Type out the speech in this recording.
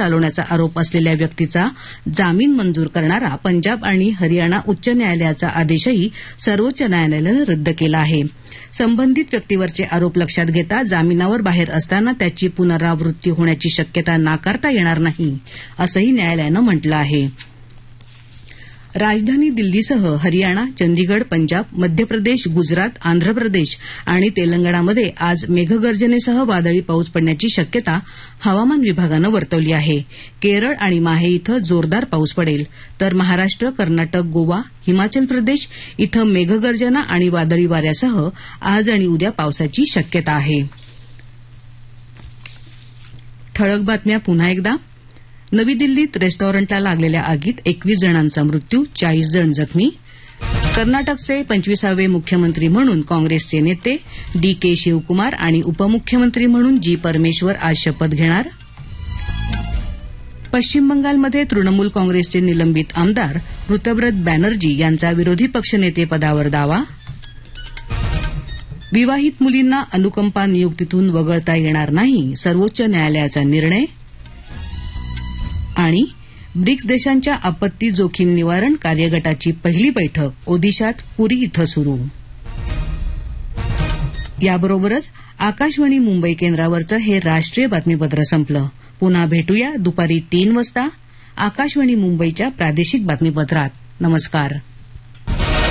चालवण्याचा आरोप असलेल्या व्यक्तीचा जामीन मंजूर करणारा पंजाब आणि हरियाणा उच्च न्यायालयाचा आदेशही सर्वोच्च न्यायालयानं रद्द केला आहे. संबंधित व्यक्तीवरचे आरोप लक्षात घेता जामिनावर बाहेर असताना त्याची पुनरावृत्ती होण्याची शक्यता नाकारता येणार नाही, असंही न्यायालयानं म्हटलं आहे. राजधानी दिल्लीसह हरियाणा, चंदीगड, पंजाब, मध्य प्रदेश, गुजरात, आंध्र प्रदेश आणि तेलंगणामध्ये आज मेघगर्जनेसह वादळी पाऊस पडण्याची शक्यता हवामान विभागानं वर्तवली आहे. केरळ आणि माहे इथं जोरदार पाऊस पडेल, तर महाराष्ट्र, कर्नाटक, गोवा, हिमाचल प्रदेश इथं मेघगर्जना आणि वादळी वाऱ्यासह आज आणि उद्या पावसाची शक्यता आहे. ठळक बातम्या पुन्हा एकदा. नवी दिल्लीत रेस्टॉरंटला लागलेल्या आगीत 21 जणांचा मृत्यू, 40 जण जखमी. कर्नाटकचे 25वे मुख्यमंत्री म्हणून काँग्रेसचे नेते डी.के. शिवकुमार आणि उपमुख्यमंत्री म्हणून जी. परमेश्वर आज शपथ घेणार. पश्चिम बंगालमध्ये तृणमूल काँग्रेसचे निलंबित आमदार ऋतव्रत बॅनर्जी यांचा विरोधी पक्षनेतेपदावर दावा. विवाहित मुलींना अनुकंपा नियुक्तीतून वगळता येणार नाही, सर्वोच्च न्यायालयाचा निर्णय. आणि ब्रिक्स देशांच्या आपत्ती जोखीम निवारण कार्यगटाची पहिली बैठक ओदिशात पुरी इथं सुरू. याबरोबरच आकाशवाणी मुंबई केंद्रावरचं हे राष्ट्रीय बातमीपत्र संपलं. पुन्हा भेटूया दुपारी 3 वाजता आकाशवाणी मुंबईच्या प्रादेशिक बातमीपत्रात. नमस्कार.